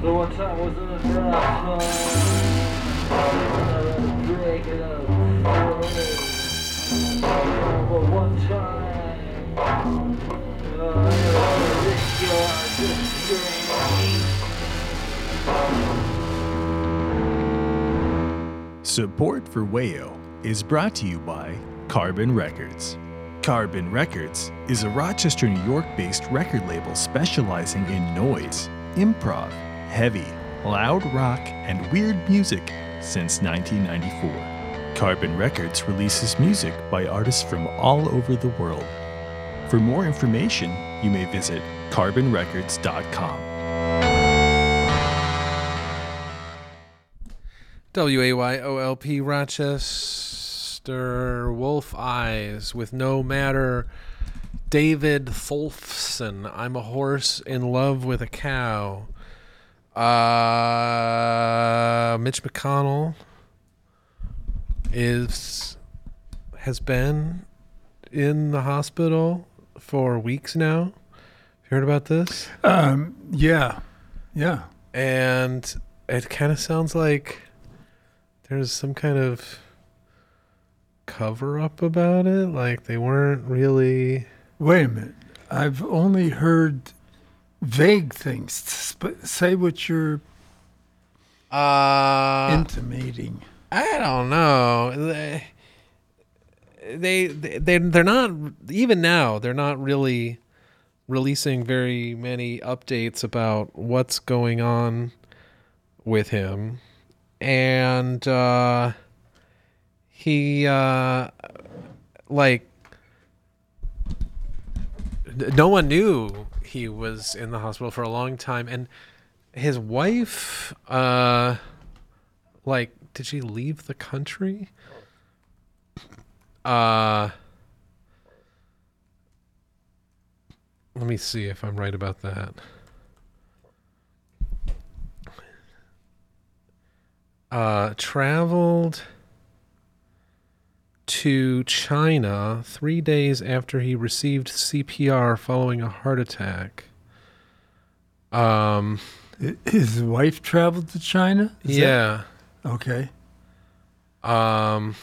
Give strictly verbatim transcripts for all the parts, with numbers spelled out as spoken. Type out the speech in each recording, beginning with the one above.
So one time I was in a drop zone, break it up, but one time, uh, this year, this year. Support for Wayo is brought to you by Carbon Records. Carbon Records is a Rochester, New York-based record label specializing in noise, improv, heavy, loud rock, and weird music since nineteen ninety-four. Carbon Records releases music by artists from all over the world. For more information, you may visit carbon records dot com. W A Y O L P Rochester, Wolf Eyes with No Matter, David Tholfsen, I'm a Horse in Love with a Cow. Uh, Mitch McConnell is has been in the hospital for weeks now. You heard about this? Um, yeah, yeah. And it kind of sounds like there's some kind of cover up about it. Like they weren't really. Wait a minute. I've only heard vague things. Sp- say what you're uh, intimating. I don't know. They, they, they, they're not, even now, they're not really releasing very many updates about what's going on with him. And uh, he, uh, like, no one knew he was in the hospital for a long time. And his wife, uh, like, did she leave the country? Uh, let me see if I'm right about that. Uh, traveled to China three days after he received C P R following a heart attack. Um, His wife traveled to China? Is yeah. That? Okay. Um,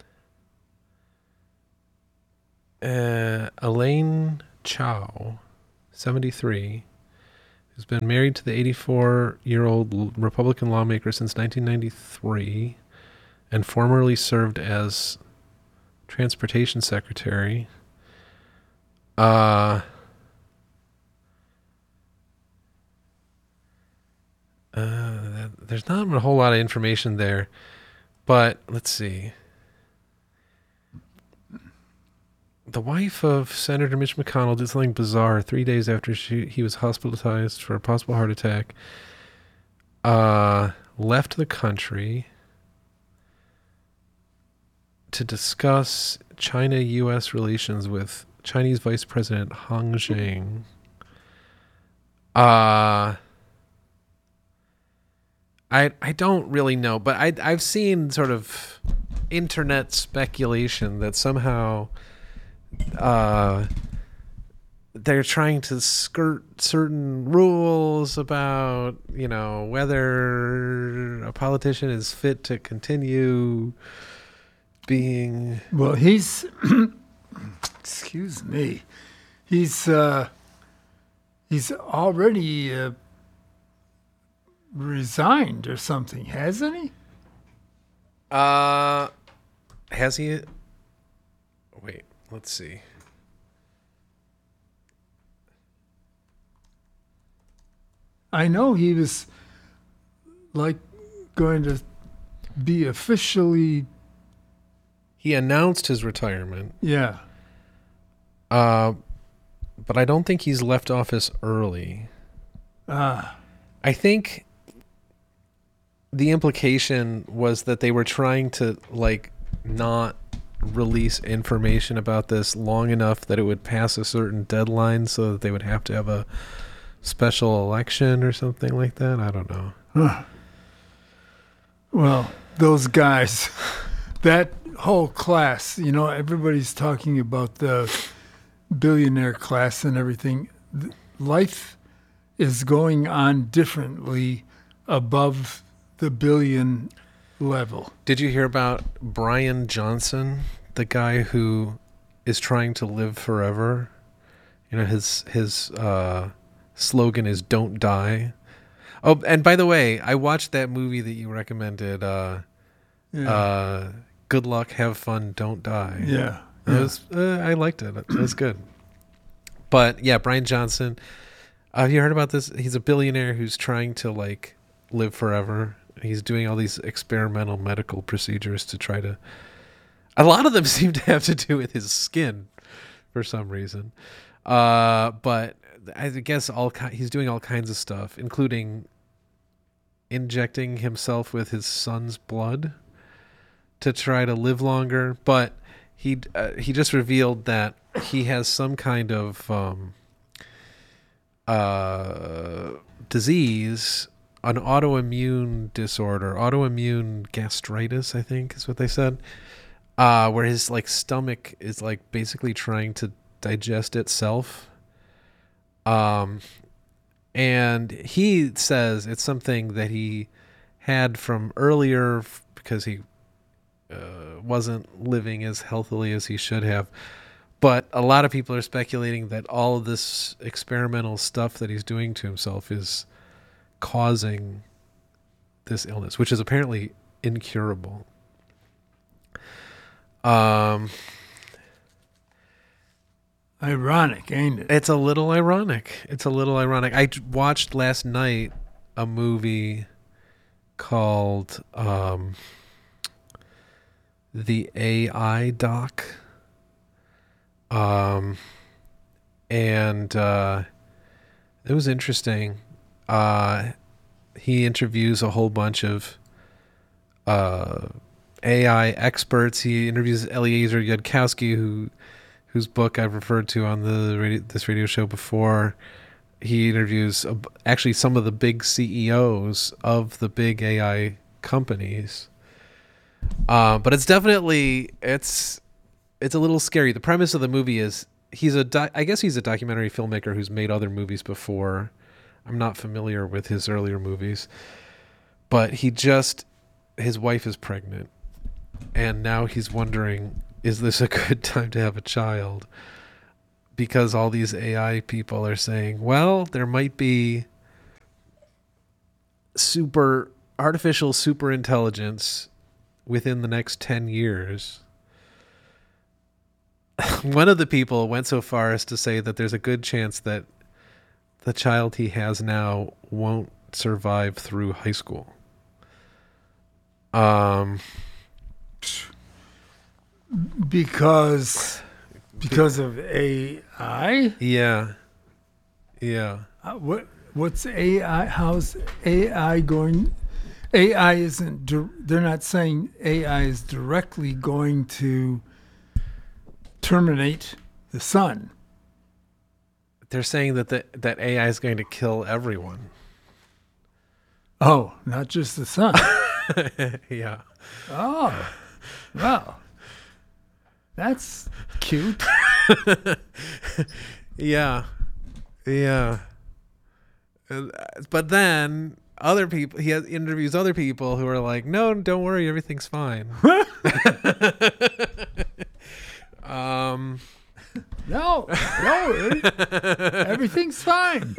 uh, Elaine Chao, seventy-three, who's been married to the eighty-four-year-old Republican lawmaker since nineteen ninety-three and formerly served as transportation secretary. Uh, uh, there's not a whole lot of information there, but let's see. The wife of Senator Mitch McConnell did something bizarre three days after she, he was hospitalized for a possible heart attack. Uh, left the country to discuss China-U S relations with Chinese Vice President Hang Zheng. Uh, I I don't really know, but I I've seen sort of internet speculation that somehow uh, they're trying to skirt certain rules about, you know, whether a politician is fit to continue being. Well, he's, excuse me, he's, uh, he's already uh, resigned or something, hasn't he? Uh, has he? Wait, let's see. I know he was like going to be officially. He announced his retirement. Yeah. Uh, but I don't think he's left office early. Ah. I think the implication was that they were trying to, like, not release information about this long enough that it would pass a certain deadline so that they would have to have a special election or something like that. I don't know. Huh. Well, those guys, that whole class, you know, everybody's talking about the billionaire class and everything. Life is going on differently above the billion level. Did you hear about Brian Johnson, the guy who is trying to live forever? You know, his his uh, slogan is "Don't die." Oh, and by the way, I watched that movie that you recommended. Uh, Yeah. uh, Good luck, have fun, don't die. yeah. It was, uh, I liked it. It was good. But yeah, Brian Johnson. Uh, have you heard about this? He's a billionaire who's trying to like live forever. He's doing all these experimental medical procedures to try to. A lot of them seem to have to do with his skin, for some reason. Uh, but I guess all ki- he's doing all kinds of stuff, including injecting himself with his son's blood to try to live longer. But he uh, he just revealed that he has some kind of um, uh, disease, an autoimmune disorder, autoimmune gastritis, I think is what they said, uh, where his like stomach is like basically trying to digest itself. Um, and he says it's something that he had from earlier f- because he uh, wasn't living as healthily as he should have. But a lot of people are speculating that all of this experimental stuff that he's doing to himself is causing this illness, which is apparently incurable. Um, Ironic, ain't it? it's a little ironic. It's a little ironic. I j- watched last night a movie called um, The A I Doc. Um, and uh, it was interesting. Uh, he interviews a whole bunch of uh, A I experts. He interviews Eliezer Yudkowsky, who whose book I've referred to on the radio, this radio show before. He interviews uh, actually some of the big C E Os of the big A I companies. Uh, but it's definitely it's it's a little scary. The premise of the movie is he's a doc, I guess he's a documentary filmmaker who's made other movies before. I'm not familiar with his earlier movies, but he just his wife is pregnant, and now he's wondering, is this a good time to have a child? Because all these A I people are saying, well, there might be super artificial super intelligence within the next ten years. One of the people went so far as to say that there's a good chance that the child he has now won't survive through high school. Um, Because because of A I? yeah, yeah. Uh, what what's A I? How's A I going? A I isn't. dir- They're not saying A I is directly going to terminate the sun. They're saying that the, that A I is going to kill everyone. Oh, not just the sun. Yeah. Oh, well, that's cute. Yeah. Yeah. And, uh, But then other people, he has, interviews other people who are like, no, don't worry, everything's fine. um, No, don't worry. Everything's fine.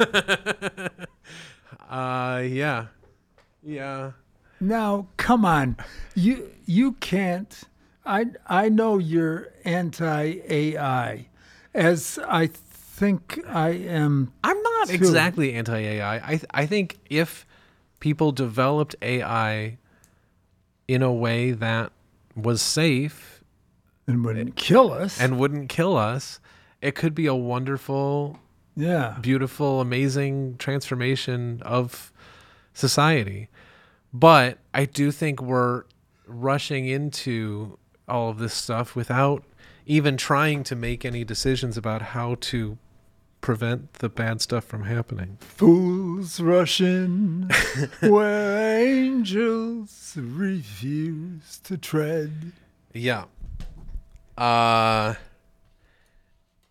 uh, yeah. Yeah. Now, come on. You you can't. I I know you're anti-A I, as I think I am. I'm not too. exactly anti-A I. I I think if people developed A I in a way that was safe And wouldn't kill us. and wouldn't kill us, it could be a wonderful, yeah. beautiful, amazing transformation of society. But I do think we're rushing into all of this stuff without even trying to make any decisions about how to prevent the bad stuff from happening. Fools rush in where angels refuse to tread. Yeah. Uh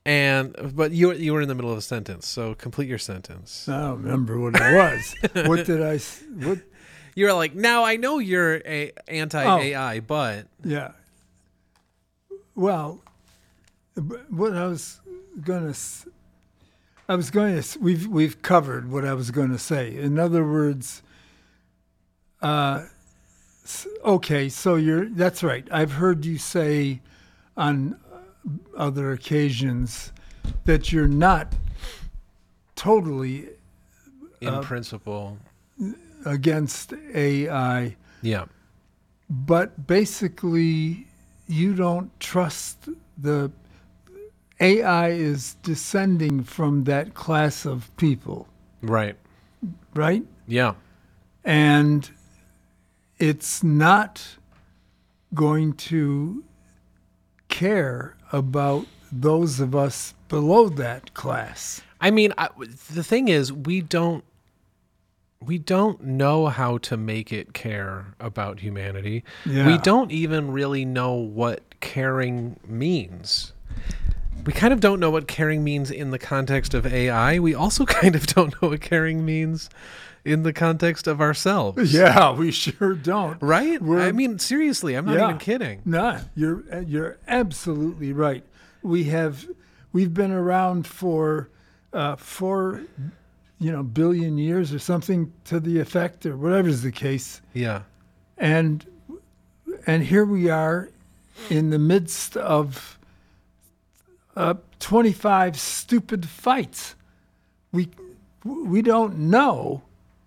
And but you you were in the middle of a sentence, so complete your sentence. I don't remember what it was. What did I? s- What? You were like, now I know you're a anti-A I, but Yeah. Well, b- what I was gonna, s- I was going to. s- We've we've covered what I was going to say. In other words, uh, s- okay. So you're. That's right. I've heard you say on other occasions that you're not totally in Uh, principle, against A I, yeah. but basically you don't trust the A I is descending from that class of people, Right. right? Yeah. And it's not going to care about those of us below that class. I mean, I, the thing is, we don't we don't know how to make it care about humanity. Yeah. We don't even really know what caring means. We kind of don't know what caring means in the context of A I. We also kind of don't know what caring means in the context of ourselves. Yeah, we sure don't. Right? We're- I mean, seriously, I'm not Yeah. even kidding. No, you're you're absolutely right. We have we've been around for uh, four, you know, billion years or something to the effect, or whatever's the case, Yeah. and and here we are in the midst of uh, twenty-five stupid fights. We we don't know.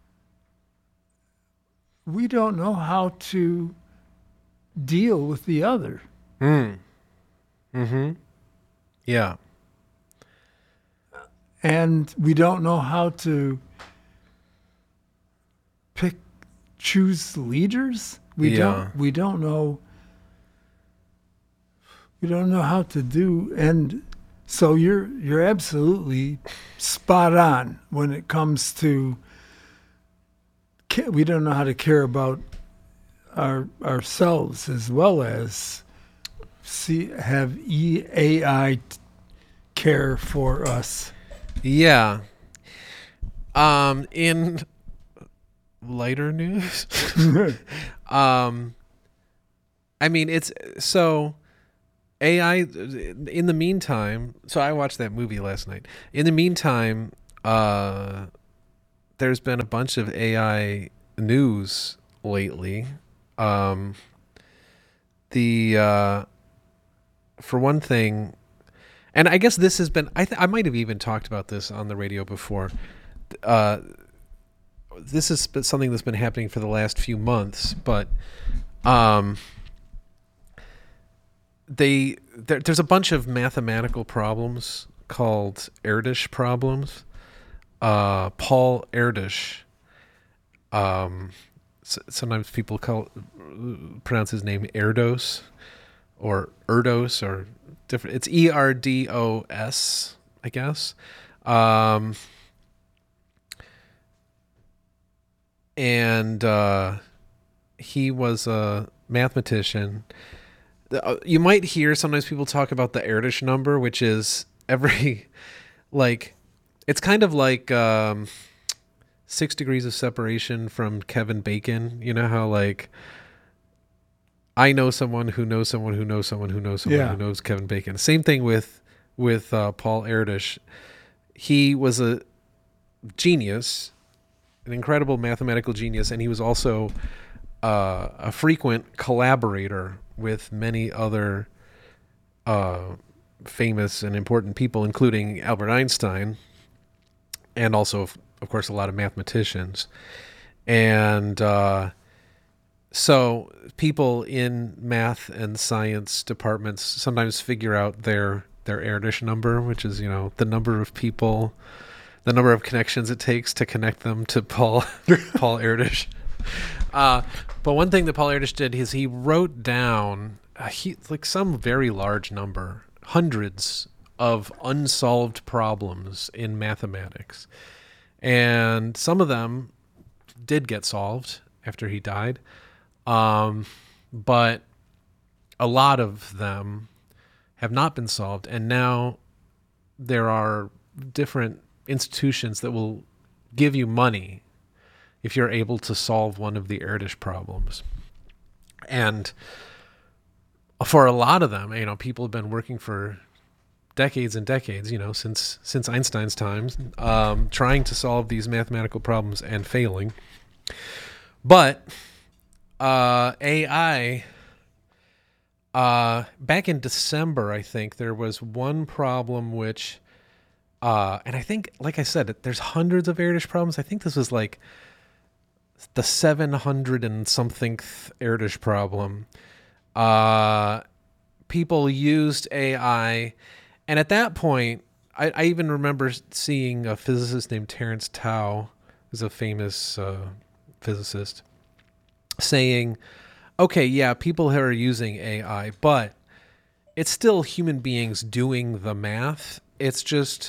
We don't know how to deal with the other. Mm. Mm-hmm. Yeah. And we don't know how to pick, choose leaders. We Yeah. don't. We don't know. We don't know how to do. And so you're you're absolutely spot on when it comes to. ca- We don't know how to care about our ourselves as well as see have E A I t- care for us. Yeah. Um, in lighter news, um, I mean, it's so A I. In the meantime, so I watched that movie last night. In the meantime, uh, there's been a bunch of A I news lately. Um, the uh, for one thing. And I guess this has been, I, th- I might have even talked about this on the radio before. Uh, this is been something that's been happening for the last few months, but um, they there, there's a bunch of mathematical problems called Erdős problems. Uh, Paul Erdős, um, s- sometimes people call pronounce his name Erdos or Erdos or different. It's E R D O S, I guess. Um, and uh, he was a mathematician. The- uh, You might hear sometimes people talk about the Erdős number, which is every, like, it's kind of like um, six degrees of separation from Kevin Bacon. You know how, like, I know someone who knows someone who knows someone who knows someone Yeah. who knows Kevin Bacon. Same thing with with uh, Paul Erdős. He was a genius, an incredible mathematical genius, and he was also uh, a frequent collaborator with many other uh, famous and important people, including Albert Einstein, and also, of of course, a lot of mathematicians. And uh, so people in math and science departments sometimes figure out their their Erdős number, which is, you know, the number of people, the number of connections it takes to connect them to Paul Paul Erdős. Uh, but one thing that Paul Erdős did is he wrote down uh, he, like some very large number, hundreds of unsolved problems in mathematics. And some of them did get solved after he died. Um, but a lot of them have not been solved. And now there are different institutions that will give you money if you're able to solve one of the Erdős problems. And for a lot of them, you know, people have been working for decades and decades, you know, since since Einstein's times, um, trying to solve these mathematical problems and failing. But uh, A I, uh, back in December, I think, there was one problem which, uh, and I think, like I said, there's hundreds of Erdős problems. I think this was like the seven hundred and something Erdős problem. Uh, people used A I, and at that point, I, I even remember seeing a physicist named Terence Tao, who's a famous uh, physicist, saying, okay, yeah, people are using A I, but it's still human beings doing the math. It's just,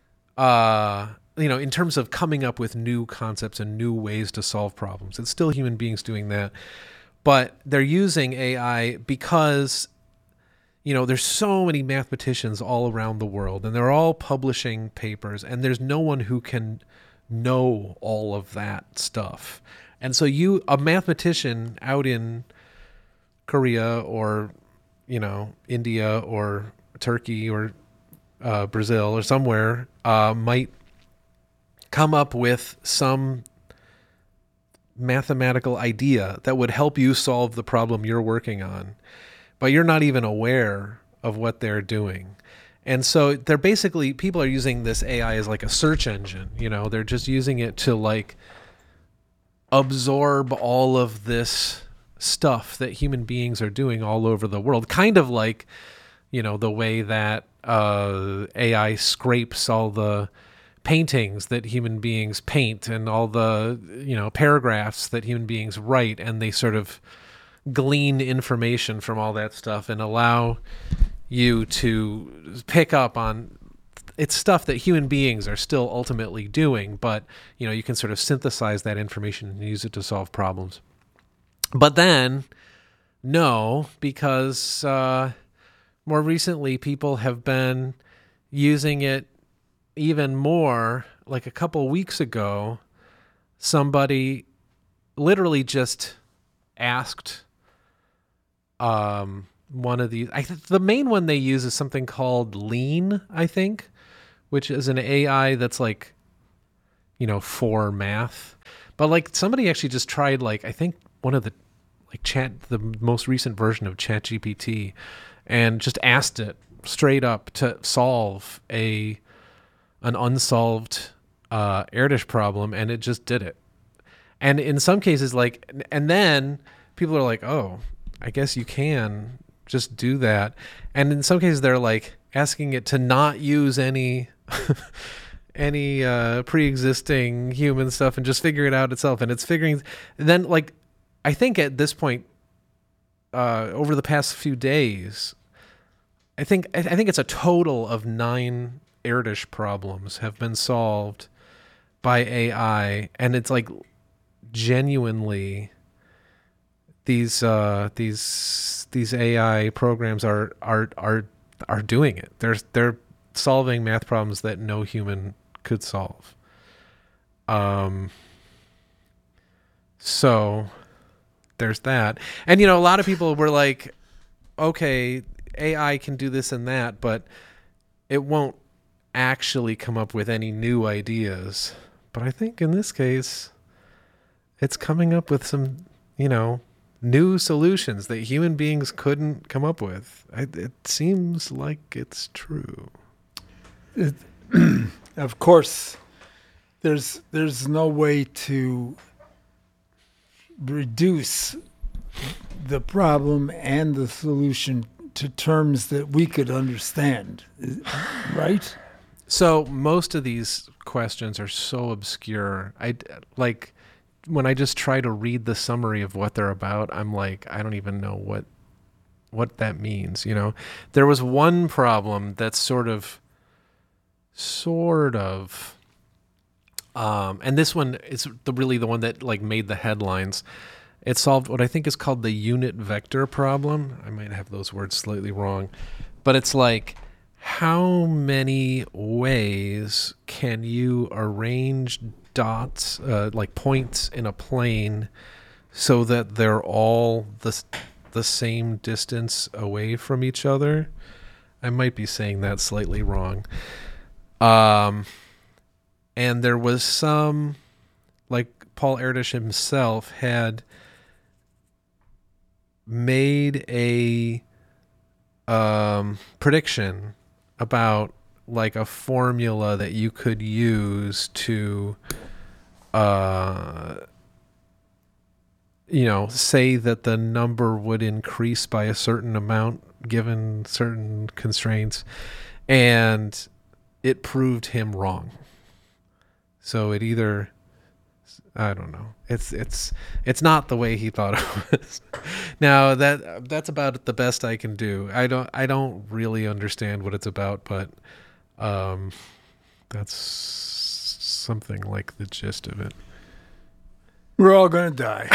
uh, you know, in terms of coming up with new concepts and new ways to solve problems, it's still human beings doing that. But they're using A I because, you know, there's so many mathematicians all around the world, and they're all publishing papers, and there's no one who can know all of that stuff. And so you, a mathematician out in Korea or, you know, India or Turkey or uh, Brazil or somewhere, uh, might come up with some mathematical idea that would help you solve the problem you're working on, but you're not even aware of what they're doing. And so they're basically, people are using this A I as like a search engine, you know, they're just using it to like absorb all of this stuff that human beings are doing all over the world. Kind of like, you know, the way that uh, A I scrapes all the paintings that human beings paint and all the, you know, paragraphs that human beings write, and they sort of glean information from all that stuff and allow you to pick up on it's stuff that human beings are still ultimately doing, but, you know, you can sort of synthesize that information and use it to solve problems. But then, no, because uh, more recently people have been using it even more. Like a couple weeks ago, somebody literally just asked um, one of these. I th- the main one they use is something called Lean, I think, which is an A I that's like, you know, for math. But like somebody actually just tried, like, I think one of the like chat, the most recent version of ChatGPT, and just asked it straight up to solve a an unsolved uh, Erdős problem, and it just did it. And in some cases, like, and then people are like, oh, I guess you can just do that. And in some cases, they're like asking it to not use any any uh, pre-existing human stuff and just figure it out itself. And it's figuring. And then, like, I think at this point, uh, over the past few days, I think I think it's a total of nine Erdős problems have been solved by A I, and it's like genuinely these uh, these these A I programs are are are are doing it. They're they're solving math problems that no human could solve. Um. So there's that, and you know, a lot of people were like, okay, A I can do this and that, but it won't actually come up with any new ideas. But I think in this case, it's coming up with some, you know, new solutions that human beings couldn't come up with. I, it seems like it's true. It, of course, there's there's no way to reduce the problem and the solution to terms that we could understand, right? So most of these questions are so obscure. I like when I just try to read the summary of what they're about, I'm like, I don't even know what what that means, you know. There was one problem that's sort of sort of um and this one is the really the one that like made the headlines. It solved what I think is called the unit vector problem. I might have those words slightly wrong, but it's like, how many ways can you arrange dots, uh, like points in a plane, so that they're all the the same distance away from each other? I might be saying that slightly wrong. Um, and there was some, like Paul Erdős himself had made a um, prediction about like a formula that you could use to, uh, you know, say that the number would increase by a certain amount given certain constraints, and it proved him wrong. So it either, I don't know. It's it's it's not the way he thought it was. Now that that's about the best I can do. I don't I don't really understand what it's about, but um, that's something like the gist of it. We're all gonna die.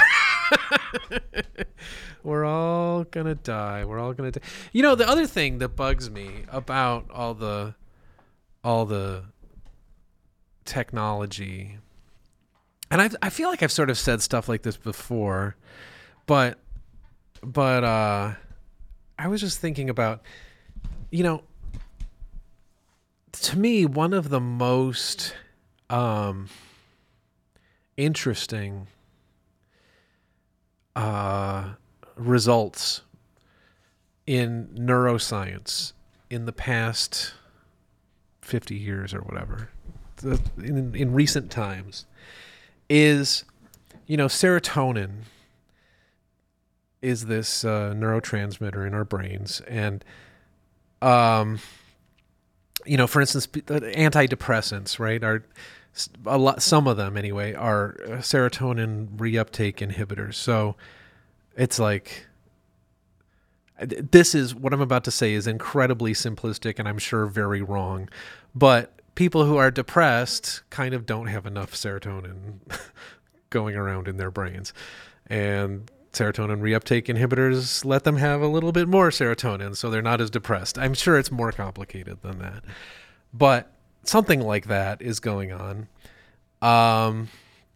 We're all gonna die. We're all gonna die. You know, the other thing that bugs me about all the all the technology, and I I feel like I've sort of said stuff like this before, but but uh, I was just thinking about, you know, to me, one of the most um, interesting uh, results in neuroscience in the past fifty years or whatever, the, in, in recent times, is, you know, serotonin is this uh, neurotransmitter in our brains. And, um, you know, for instance, antidepressants, right, are a lot, some of them anyway, are serotonin reuptake inhibitors. So it's like, this is what I'm about to say is incredibly simplistic and I'm sure very wrong, but people who are depressed kind of don't have enough serotonin going around in their brains, and serotonin reuptake inhibitors let them have a little bit more serotonin, so they're not as depressed. I'm sure it's more complicated than that, but something like that is going on. Um,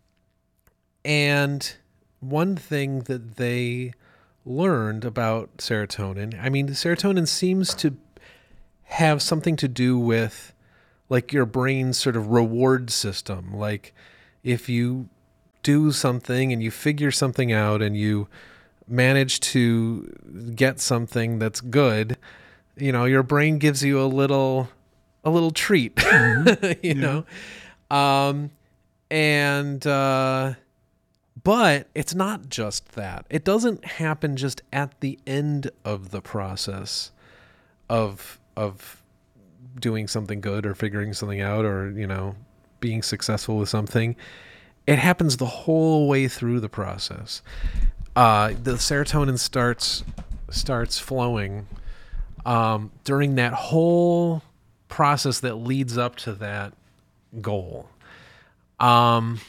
and one thing that they learned about serotonin, I mean, serotonin seems to have something to do with like your brain's sort of reward system. Like if you do something and you figure something out and you manage to get something that's good, you know, your brain gives you a little a little treat, mm-hmm. you yeah. know? Um, and, uh, but it's not just that. It doesn't happen just at the end of the process of, of doing something good or figuring something out or, you know, being successful with something. It happens the whole way through the process. Uh, the serotonin starts, starts flowing, um, during that whole process that leads up to that goal. Um,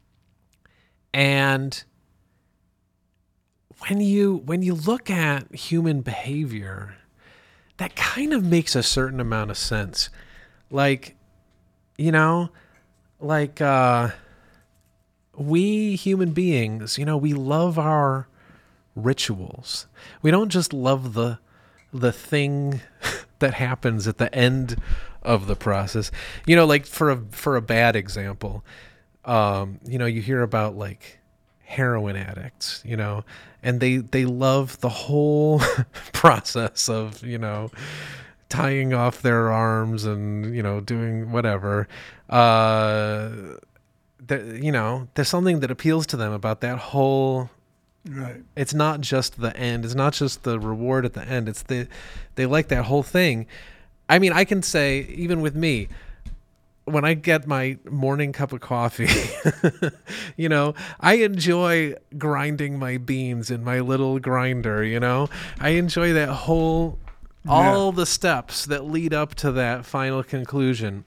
and when you, when you look at human behavior, that kind of makes a certain amount of sense. Like, you know, like, uh, we human beings, you know, we love our rituals. We don't just love the, the thing that happens at the end of the process. You know, like for a for a bad example, um, you know, you hear about like heroin addicts, you know, and they they love the whole process of, you know, tying off their arms and, you know, doing whatever. Uh, the, you know, there's something that appeals to them about that whole. Right. It's not just the end. It's not just the reward at the end. It's the, they like that whole thing. I mean, I can say, even with me, when I get my morning cup of coffee, you know, I enjoy grinding my beans in my little grinder, you know, I enjoy that whole, all yeah. the steps that lead up to that final conclusion.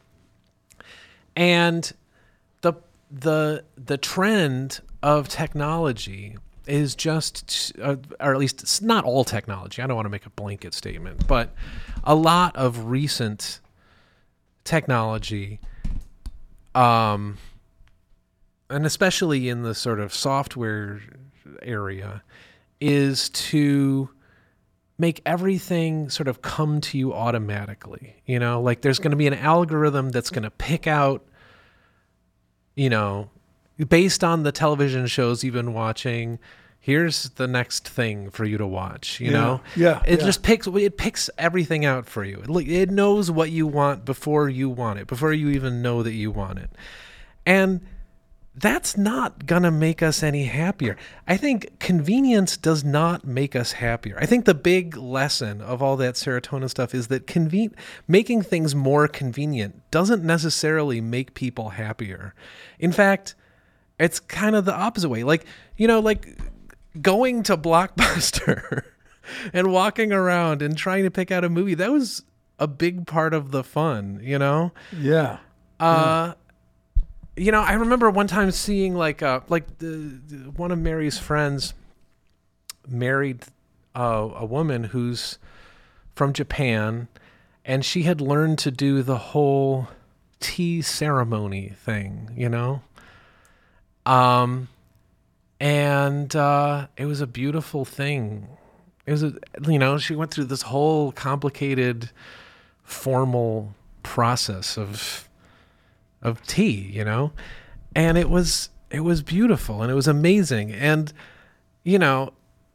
And the, the, the trend of technology is just, uh, or at least it's not all technology. I don't want to make a blanket statement, but a lot of recent technology, um, and especially in the sort of software area, is to make everything sort of come to you automatically. You know, like there's going to be an algorithm that's going to pick out, you know, based on the television shows you've been watching, here's the next thing for you to watch, you Yeah, know? yeah, It yeah. just picks, it picks everything out for you. It, it knows what you want before you want it, before you even know that you want it. And that's not going to make us any happier. I think convenience does not make us happier. I think the big lesson of all that serotonin stuff is that conven- making things more convenient doesn't necessarily make people happier. In fact, it's kind of the opposite way. Like, you know, like going to Blockbuster and walking around and trying to pick out a movie, that was a big part of the fun, you know? Yeah. Uh, you know, I remember one time seeing like uh like the, the one of Mary's friends married uh, a woman who's from Japan, and she had learned to do the whole tea ceremony thing, you know? Um, and uh, it was a beautiful thing. It was, a, you know, she went through this whole complicated, formal process of of tea, you know, and it was it was beautiful and it was amazing. And you know,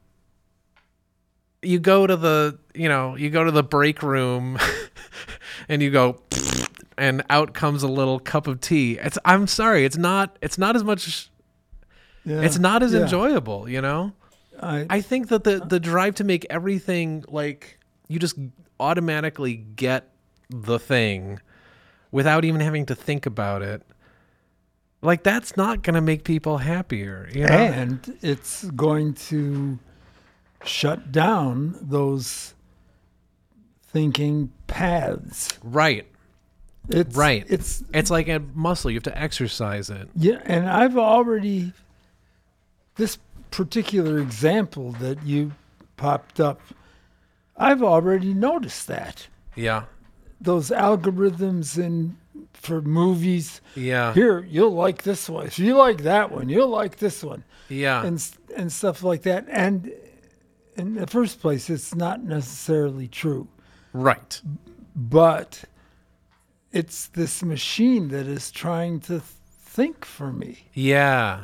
you go to the you know you go to the break room, and you go, and out comes a little cup of tea. It's I'm sorry, it's not it's not as much. Yeah. It's not as yeah. enjoyable, you know. I, I think that the the drive to make everything like you just automatically get the thing without even having to think about it, like that's not going to make people happier, you know? and it's going to shut down those thinking paths. Right, It's right. It's It's like a muscle. You have to exercise it. yeah, and I've already this particular example that you popped up. I've already noticed that Yeah, those algorithms in for movies. yeah, Here, you'll like this one. If you like that one, you'll like this one, yeah, and s- and stuff like that. And in the first place, it's not necessarily true, right. but it's this machine that is trying to th- think for me, Yeah,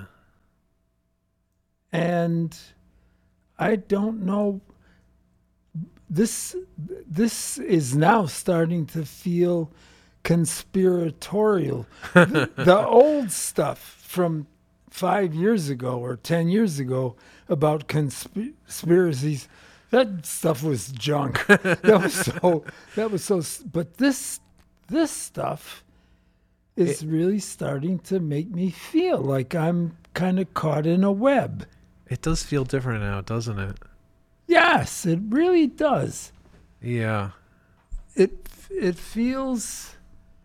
and I don't know. This this is now starting to feel conspiratorial. the, the old stuff from five years ago or ten years ago about consp- conspiracies, that stuff was junk. that was so. That was so. s- But this this stuff is really starting to make me feel like I'm kind of caught in a web. it does feel different now, doesn't it? Yes, it really does. Yeah, It it feels.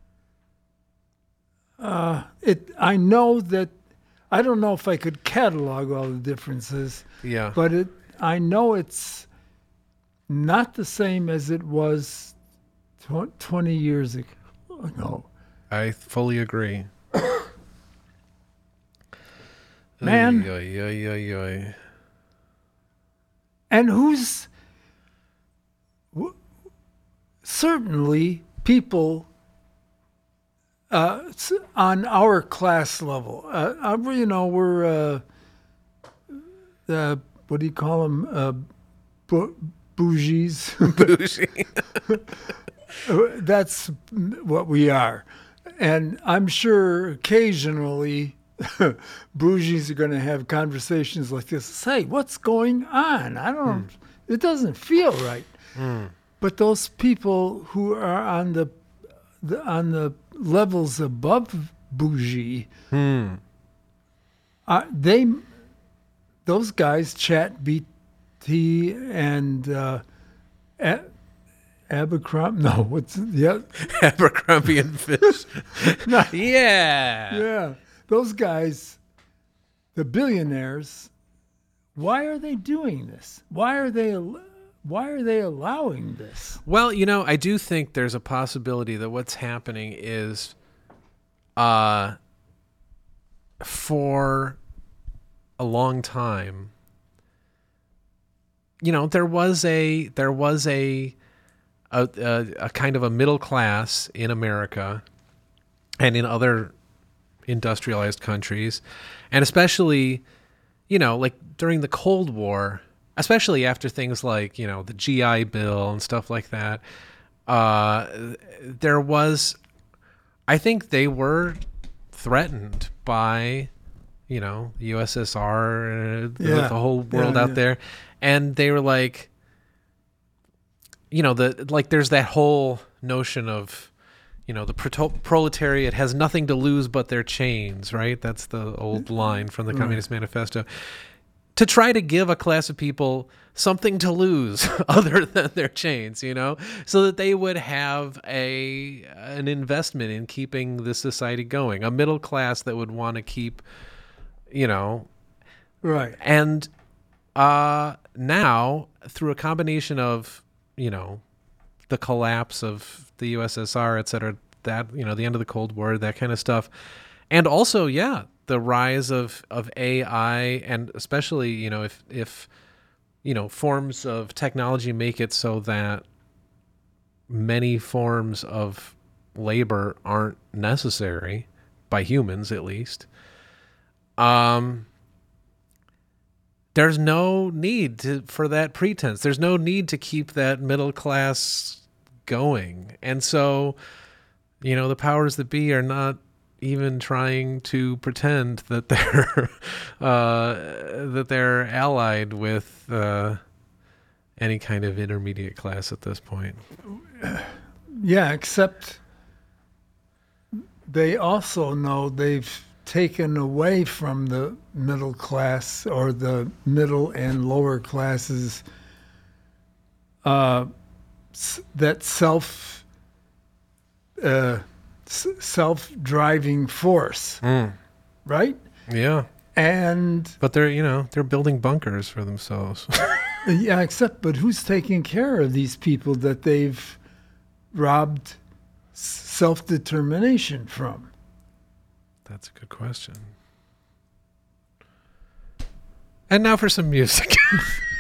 Uh, it. I know that. I don't know if I could catalog all the differences, yeah, but it. I know it's not the same as it was tw- twenty years ago. I fully agree. Man. Oy, oy, oy, oy. And who's w- certainly people uh, s- on our class level. Uh, uh, you know, we're uh, uh, what do you call them? Uh, bu- bougies. Bougie. That's what we are, and I'm sure occasionally. Bougies are going to have conversations like this. Say, what's going on? I don't. It doesn't feel right. But those people who are on the, the on the levels above bougie, Hmm. uh, they those guys chat B T and uh, A- Abercrombie. No, what's yeah, Abercrombie and Fish. yeah. yeah. Those guys, the billionaires, Why are they doing this? Why are they al- why are they allowing this? Well, you know, I do think there's a possibility that what's happening is uh for a long time, you know, there was a there was a a, a, a kind of a middle class in America and in other industrialized countries, and especially, you know, like during the Cold War, especially after things like, you know, the G I Bill and stuff like that, uh, there was, I think they were threatened by, you know, the U S S R, uh, the, Yeah. the whole world Yeah, out yeah. there. And they were like, you know, the like there's that whole notion of, you know, the proto- proletariat has nothing to lose but their chains, right? That's the old line from the Communist Manifesto. To try to give a class of people something to lose other than their chains, you know, so that they would have a an investment in keeping the society going, a middle class that would want to keep, you know, Right. and uh, now through a combination of, you know, the collapse of the U S S R, et cetera, that, you know, the end of the Cold War, that kind of stuff, and also, yeah, the rise of, of A I, and especially, you know, if, if, you know, forms of technology make it so that many forms of labor aren't necessary by humans, at least, um, there's no need to, for that pretense. There's no need to keep that middle class going. And so, you know, the powers that be are not even trying to pretend that they're uh, that they're allied with uh, any kind of intermediate class at this point. Yeah, except they also know they've taken away from the middle class or the middle and lower classes uh, s- that self uh, s- self-driving force, right? Yeah, And but they're, you know, they're building bunkers for themselves. yeah, except but who's taking care of these people that they've robbed s- self-determination from? That's a good question. And now for some music.